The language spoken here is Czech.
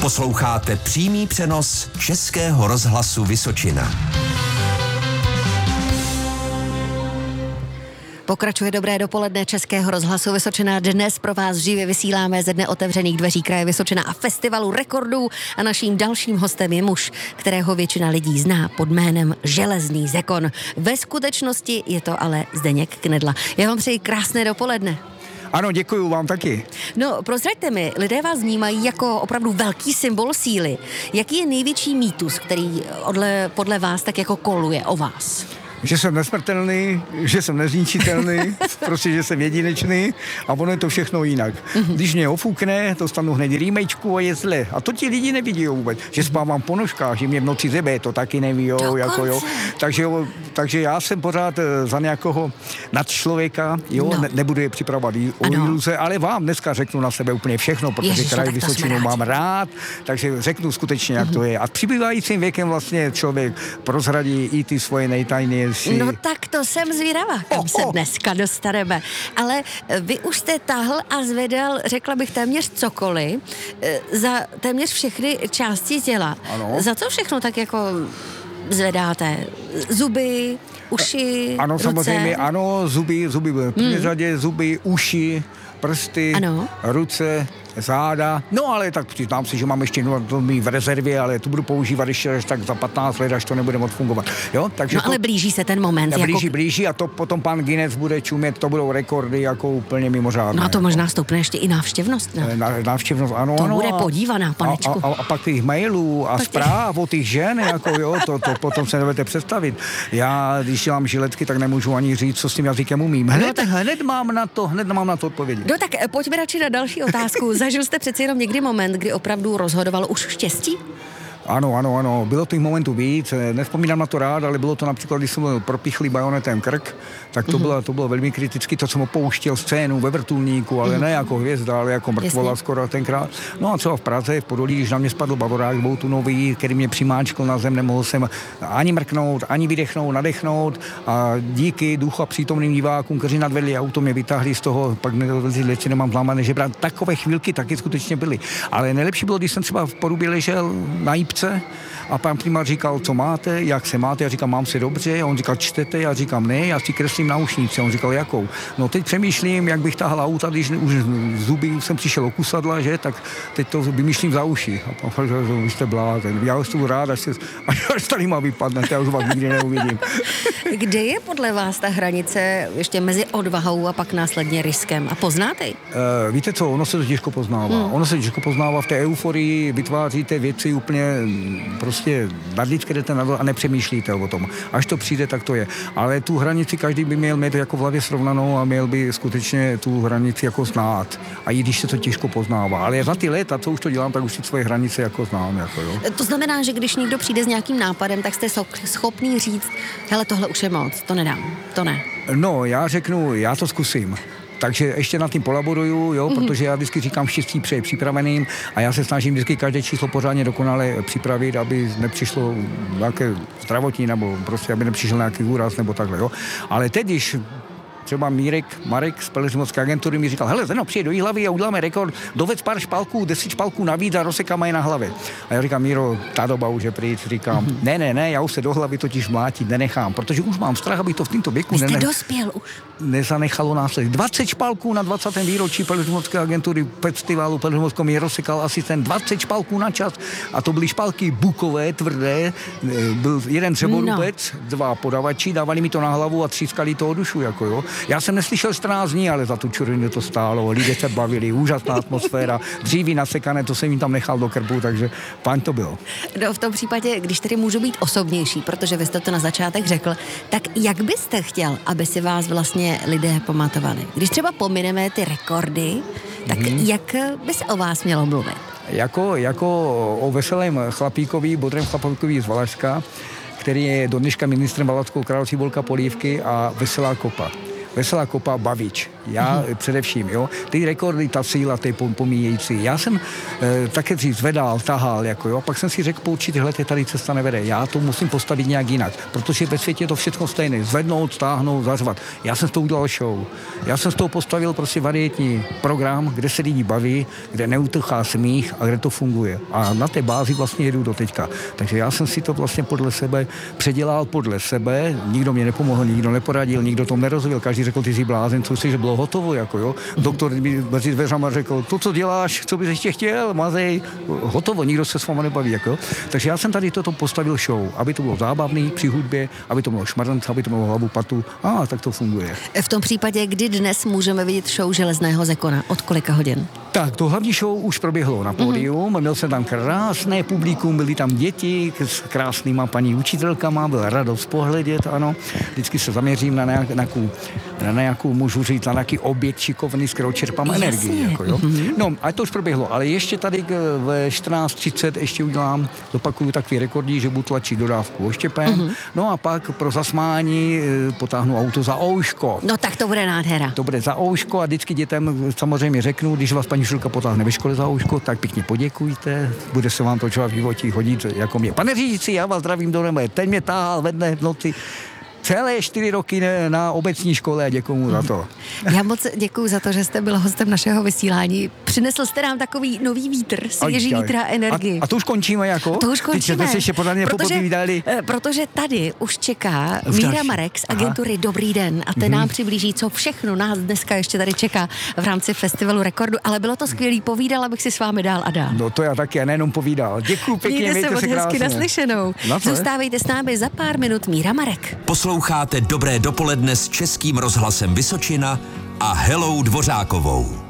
Posloucháte přímý přenos Českého rozhlasu Vysočina. Pokračuje dobré dopoledne Českého rozhlasu Vysočina. Dnes pro vás živě vysíláme ze Dne otevřených dveří kraje Vysočina a festivalu rekordů a naším dalším hostem je muž, kterého většina lidí zná pod jménem Železný Zekon. Ve skutečnosti je to ale Zdeněk Knedla. Já vám přeji krásné dopoledne. Ano, děkuju vám taky. No, prozraďte mi, lidé vás vnímají jako opravdu velký symbol síly. Jaký je největší mýtus, který podle vás tak jako koluje o vás? Že jsem nesmrtelný, že jsem nezničitelný, prostě, že jsem jedinečný a ono je to všechno jinak. Když mě ofukne, dostanu hned rýmečku a je zle. A to ti lidi nevidí vůbec. Že spávám po nožkách, že mě v noci zebe, to taky neví, jako jo. Takže já jsem pořád za nějakého nadčlověka, jo, no. Nebudu je připravovat o iluze, ale vám dneska řeknu na sebe úplně všechno, protože kraj Vysočinu mám rád, takže řeknu skutečně, jak to je. A přibývajícím věkem vlastně člověk prozradí i ty svoje nejtajnější. No tak to jsem zvědavá, kam se dneska dostaneme. Ale vy už jste tahl a zvedal, řekla bych, téměř cokoliv, za téměř všechny části těla. Ano. Za co všechno tak jako zvedáte? Zuby, uši, ano, ruce? samozřejmě, ano, zuby, v první řadě zuby, uši, prsty, ruce, záda, no ale tak přiznám si, že mám ještě v rezervě, ale to budu používat ještě až tak za 15 let, až to nebude moc fungovat. Jo? Takže no ale blíží se ten moment. Blíží a to potom pan Guinness bude čumět, to budou rekordy jako úplně mimořádné. No a to možná stoupne ještě i návštěvnost. Návštěvnost, ano. To bude podívaná, panečku. A pak těch mailů a zpráv od těch žen, jako jo, to potom se nebudete představit. Já, když dělám žiletky, tak nemůžu ani říct, co s tím jazykem umím. Hned mám na to odpovědi. No tak pojďme radši na další otázku. Zažil jste přeci jenom někdy moment, kdy opravdu rozhodoval už štěstí? Ano. Bylo těch momentů víc, nevzpomínám na to rád, ale bylo to například, když jsem byl propichlý bajonetem krk, tak to bylo velmi kriticky, to jsem opouštěl scénu ve vrtulníku, ale ne jako hvězda, ale jako mrtvola skoro tenkrát. No a třeba v Praze, v Podolí, když na mě spadl bavorák dvoutunový, který mě přimáčkl na zem, nemohl jsem ani mrknout, ani vydechnout, nadechnout a díky duchu a přítomným divákům, kteří nadvedli auto, mě vytáhli z toho, pak si nemám zlámané žebra. Takové chvílky taky skutečně byly. Ale nejlepší bylo, když jsem třeba v Porubě ležel na jípce a pan primář říkal, co máte, jak se máte, já říkám, mám se dobře, a on říkal, čtete, já říkám, ne, já si kreslím náušnici, a on říkal, jakou. No teď přemýšlím, jak bych tahal auta, když už zuby jsem přišel o kusadla, že, tak teď to vymýšlím za uši. A pan primář říkal, vy jste blázen, já už tu rád, až tady má vypadnete, já už vás nikdy neuvidím. Kde je podle vás ta hranice ještě mezi odvahou a pak následně riskem? A poznáte ji? Víte co, ono se to těžko poznává. Ono se těžko poznává v té euforii, vytváříte věci úplně prostě nadlidské jdete na to a nepřemýšlíte o tom. Až to přijde, tak to je. Ale tu hranici každý by měl mít jako v hlavě srovnanou a měl by skutečně tu hranici jako znát. A i když se to těžko poznává. Ale za ty léta, co už to dělám, tak už si svoje hranice jako znám. Jako, jo. To znamená, že když někdo přijde s nějakým nápadem, tak jste schopný říct, hele, tohle už je moc, to nedám, to ne. No, já řeknu, já to zkusím. Takže ještě na tím polaboruju, jo, protože já vždycky říkám štěstí přeje připraveným a já se snažím vždycky každé číslo pořádně dokonale připravit, aby nepřišlo nějaké zdravotní nebo prostě, aby nepřišel nějaký úraz nebo takhle, jo. Ale teď, když třeba Marek z Pelhřimovské agentury mi říkal, hele, Zeno, přijde do Jihlavy a uděláme rekord, dovec pár špalků, 10 špalků navíc a rozsekáme je na hlavě. A já říkám, Míro, ta doba už je pryč, říkám, ne, já už se do hlavy totiž mlátit nenechám, protože už mám strach, aby to v tomto věku dospěl už. Nezanechalo následně. 20 špalků na 20. výročí Pelhřimovské agentury festivalu Pelhřimovskou mi rozsekal asistent 20 špalků na čas a to byly špalky bukové, tvrdé, byl jeden dřevorubec, dva podavači, dávali mi to na hlavu a třískali to o dušu, jako jo. Já jsem neslyšel 14 dní, ale za tu čurinu to stálo, lidé se bavili, úžasná atmosféra, dříví nasekané, to jsem jim tam nechal do krbu, takže fajn to bylo. No v tom případě, když tedy můžu být osobnější, protože vy jste to na začátek řekl, tak jak byste chtěl, aby si vás vlastně lidé pamatovali? Když třeba pomineme ty rekordy, tak jak by se o vás mělo mluvit? Jako o veselém chlapíkovi, bodrém chlapíkovi z Valašska, který je do dneška ministrem Valašského království Volka Polívky a Veselá kopa. Veselá kopa Bavič. Já především, jo. Ty rekordy, ta síla, ty pomíjející. Já jsem také si zvedal, tahal, jako jo. Pak jsem si řekl, po určitých letech tady cesta nevede. Já to musím postavit nějak jinak, protože ve světě je to všechno stejné. Zvednout, stáhnout, zařvat. Já jsem z toho udělal show. Já jsem z toho postavil prostě varietní program, kde se lidi baví, kde neutrchá smích a kde to funguje. A na té bázi vlastně jedu do teďka. Takže já jsem si to vlastně podle sebe předělal podle sebe. Nikdo mě nepomohl, nikdo neporadil, nikdo to nerozvěděl. Každý řekl, ty jsi blázen, co jsi, že bylo hotovo, jako jo. Doktor mi mezi dveřama řekl, to, co děláš, co bys ještě chtěl, mazej, hotovo, nikdo se s váma nebaví, jako. Takže já jsem tady toto postavil show, aby to bylo zábavný při hudbě, aby to bylo šmrnc, aby to bylo hlavu patu. Tak to funguje. V tom případě, kdy dnes můžeme vidět show Železného Zekona? Od kolika hodin? Tak, to hlavní show už proběhlo na pódium, měl jsem tam krásné publikum, byly tam děti s krásnýma paní učitelkama, byla radost pohledět, ano. Vždycky se zaměřím na nějakou, můžu říct, na nějaký objekt šikovný, z kterého čerpám energii. Jako, jo. No, a to už proběhlo, ale ještě tady ve 14:30 ještě zopakuju takový rekordní, že budu tlačit dodávku oštěpem, no a pak pro zasmání potáhnu auto za ouško. No tak to bude nádhera. To bude za ouško a vždycky dětem samozřejmě řeknu, když vás paní učitelka potáhne ve škole za ouško, tak pěkně poděkujte, bude se vám to třeba v životě hodit jako mě. Pane řídící, já vás zdravím do nebe, ten mě táhal ve dne v noci. Celé 4 roky na obecní škole a děkuju mu za to. Já moc děkuju za to, že jste byl hostem našeho vysílání. Přinesl jste nám takový nový vítr, svěží vítr a energii. A to už končíme jako? To už končíme. Teď jsme se ještě pořádně popovídali. Protože tady už čeká Míra Marek z agentury Dobrý den a ten nám přiblíží, co všechno nás dneska ještě tady čeká v rámci festivalu Rekordu, ale bylo to skvělý, povídal, abych si s vámi dál a dál. No to já taky, a nejenom povídal. Děkuju pěkně, mějte se krásně. Naslyšenou. Zůstávejte s námi, za pár minut Míra Marek. Posloucháte Dobré dopoledne s Českým rozhlasem Vysočina a Helou Dvořákovou.